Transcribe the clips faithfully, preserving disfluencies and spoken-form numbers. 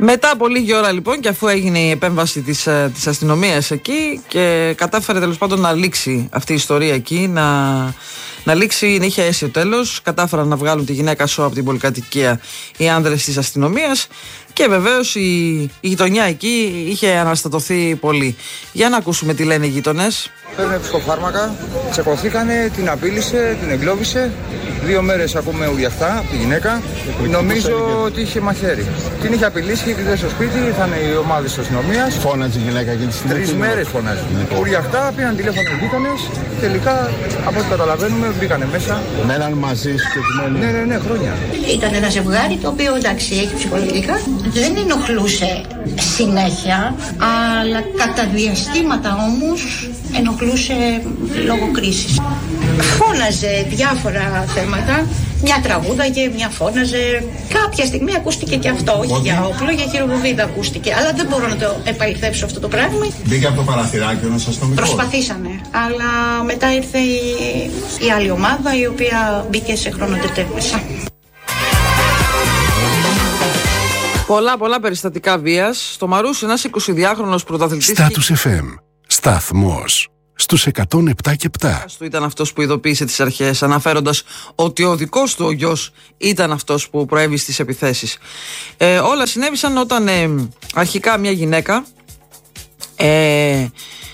Μετά από λίγη ώρα λοιπόν, και αφού έγινε η επέμβαση της, της αστυνομίας εκεί και κατάφερε τέλος πάντων να λήξει αυτή η ιστορία εκεί, να, να λήξει, να είχε αίσιο τέλος, κατάφεραν να βγάλουν τη γυναίκα σώα από την πολυκατοικία οι άνδρες της αστυνομίας και βεβαίως η, η γειτονιά εκεί είχε αναστατωθεί πολύ. Για να ακούσουμε τι λένε οι γείτονες. Παίρνε ψυχοφάρμακα, τσακωθήκανε, την απείλησε, την εγκλώβησε. Δύο μέρες ακούμε ουριαχτά από τη γυναίκα. Νομίζω ότι είχε μαχαίρι. Την είχε απειλήσει, είχε κλειδώσει στο σπίτι, ήρθαν οι ομάδες της αστυνομίας. Φώναζε η γυναίκα και τη στιγμή. Τρεις μέρες φώναζε. Ουριαχτά, πήραν τηλέφωνο οι γείτονες. Τελικά, από ό,τι καταλαβαίνουμε, μπήκανε μέσα. Μέναν μαζί συγκεκριμένοι. Ναι, ναι, ναι, χρόνια. Ήταν ένα ζευγάρι το οποίο εντάξει έχει ψυχολογικά. Δεν ενοχλούσε συνέχεια, αλλά κατά διαστήματα όμως ενοχλούσε λόγω κρίσης. Φώναζε διάφορα θέματα, μια τραγούδαγε, μια φώναζε. Κάποια στιγμή ακούστηκε και αυτό, όχι για όπλο, για χειροβοβίδα ακούστηκε. Αλλά δεν μπορώ να το επαληθεύσω αυτό το πράγμα. Μπήκε από το παραθυράκι ένας αστυνομικός. Προσπαθήσανε, αλλά μετά ήρθε η, η άλλη ομάδα η οποία μπήκε σε χρονοτετέπισα. Πολλά πολλά περιστατικά βίας. Στο Μαρούσι ένας εικοσιδυάχρονος πρωταθλητής. Status εφ εμ. Σταθμός στους εκατόν επτά και επτά. Του ήταν αυτός που ειδοποίησε τις αρχές, αναφέροντας ότι ο δικός του ο γιος ήταν αυτός που προέβη στις επιθέσεις. Ε, όλα συνέβησαν όταν ε, αρχικά μια γυναίκα ε,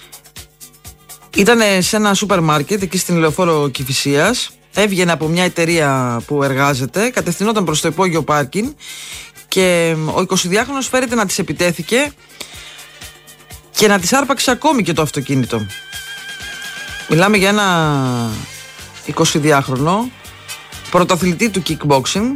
ήταν σε ένα σούπερ μάρκετ εκεί στην Λεωφόρο Κηφισίας. Έβγαινε από μια εταιρεία που εργάζεται, κατευθυνόταν προς το υπόγειο πάρκινγκ και ο εικοσιδυάχρονος φέρεται να της επιτέθηκε και να της άρπαξε ακόμη και το αυτοκίνητο. Μιλάμε για ένα εικοσιδυάχρονο πρωταθλητή του kickboxing,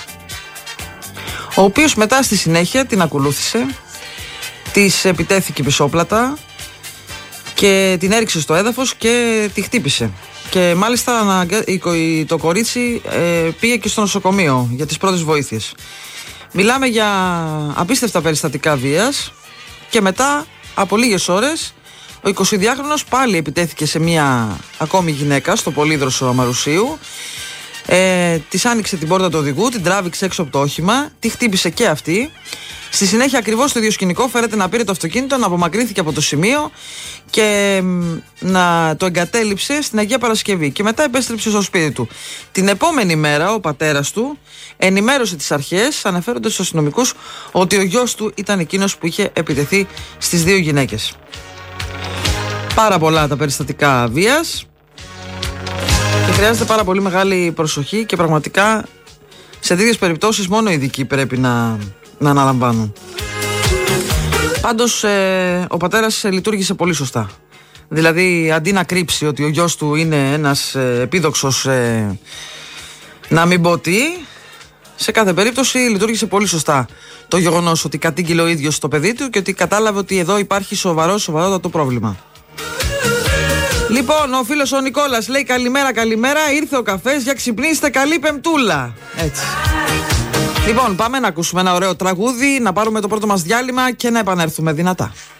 ο οποίος μετά στη συνέχεια την ακολούθησε, της επιτέθηκε πισόπλατα και την έριξε στο έδαφος και τη χτύπησε. Και μάλιστα το κορίτσι πήγε και στο νοσοκομείο για τις πρώτες βοήθειες. Μιλάμε για απίστευτα περιστατικά βίας και μετά από λίγες ώρες ο εικοσιδυάχρονος πάλι επιτέθηκε σε μια ακόμη γυναίκα στο πολύδροσο Αμαρουσίου. Ε, της άνοιξε την πόρτα του οδηγού, την τράβηξε έξω από το όχημα, τη χτύπησε και αυτή. Στη συνέχεια ακριβώς στο ίδιο σκηνικό φέρεται να πήρε το αυτοκίνητο, να απομακρύνθηκε από το σημείο και να το εγκατέλειψε στην Αγία Παρασκευή και μετά επέστρεψε στο σπίτι του. Την επόμενη μέρα ο πατέρας του ενημέρωσε τις αρχές αναφέροντας στους αστυνομικούς ότι ο γιος του ήταν εκείνος που είχε επιτεθεί στις δύο γυναίκες. Πάρα πολλά τα περιστατικά βίας και χρειάζεται πάρα πολύ μεγάλη προσοχή και πραγματικά σε τέτοιες περιπτώσεις μόνο οι ειδικοί πρέπει να, να αναλαμβάνουν. Πάντως ε, ο πατέρας ε, λειτουργήσε πολύ σωστά. Δηλαδή αντί να κρύψει ότι ο γιος του είναι ένας ε, επίδοξος ε, να μην πω τι, σε κάθε περίπτωση λειτουργήσε πολύ σωστά το γεγονός ότι κατήγγειλε ο ίδιος το παιδί του και ότι κατάλαβε ότι εδώ υπάρχει σοβαρό σοβαρότατο πρόβλημα. Λοιπόν, ο φίλος ο Νικόλας λέει καλημέρα, καλημέρα. Ήρθε ο καφές για ξυπνήστε, καλή πεμπτούλα. Έτσι. Λοιπόν, πάμε να ακούσουμε ένα ωραίο τραγούδι, να πάρουμε το πρώτο μας διάλειμμα και να επανέλθουμε δυνατά.